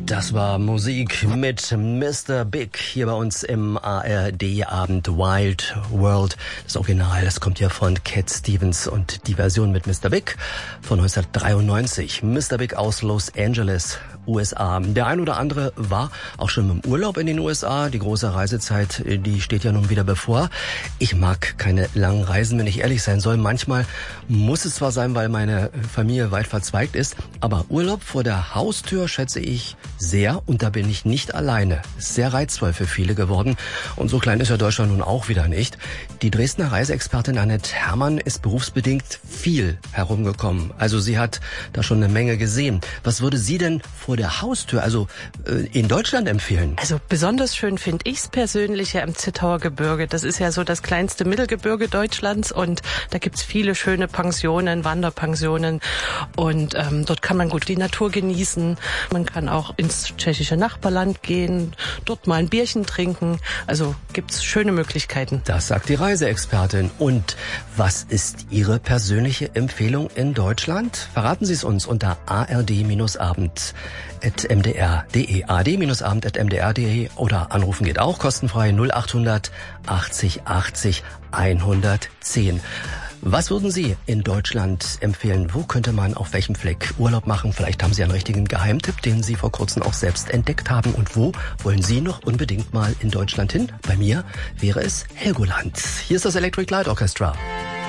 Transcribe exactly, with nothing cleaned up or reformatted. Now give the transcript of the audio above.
Das war Musik mit Mister Big hier bei uns im A R D-Abend Wild World. Das Original, das kommt ja von Cat Stevens und die Version mit Mister Big von neunzehnhundertdreiundneunzig. Mister Big aus Los Angeles, U S A. Der ein oder andere war auch schon im Urlaub in den U S A. Die große Reisezeit, die steht ja nun wieder bevor. Ich mag keine langen Reisen, wenn ich ehrlich sein soll. Manchmal muss es zwar sein, weil meine Familie weit verzweigt ist, aber Urlaub vor der Haustür schätze ich sehr, und da bin ich nicht alleine. Sehr reizvoll für viele geworden, und so klein ist ja Deutschland nun auch wieder nicht. Die Dresdner Reiseexpertin Annette Herrmann ist berufsbedingt viel herumgekommen. Also sie hat da schon eine Menge gesehen. Was würde sie denn vor der Haustür, also äh, in Deutschland empfehlen? Also besonders schön finde ich's persönlich ja im Zittauer Gebirge. Das ist ja so das kleinste Mittelgebirge Deutschlands, und da gibt's viele schöne Pensionen, Wanderpensionen, und ähm, dort kann man gut die Natur genießen. Man kann auch ins tschechische Nachbarland gehen, dort mal ein Bierchen trinken. Also gibt's schöne Möglichkeiten. Das sagt die Reiseexpertin. Und was ist Ihre persönliche Empfehlung in Deutschland? Verraten Sie es uns unter a r d abend at m d r punkt d e, a r d abend at m d r punkt d e, oder anrufen geht auch kostenfrei null achthundert achtzig achtzig hundertzehn. Was würden Sie in Deutschland empfehlen? Wo könnte man auf welchem Fleck Urlaub machen? Vielleicht haben Sie einen richtigen Geheimtipp, den Sie vor kurzem auch selbst entdeckt haben. Und wo wollen Sie noch unbedingt mal in Deutschland hin? Bei mir wäre es Helgoland. Hier ist das Electric Light Orchestra.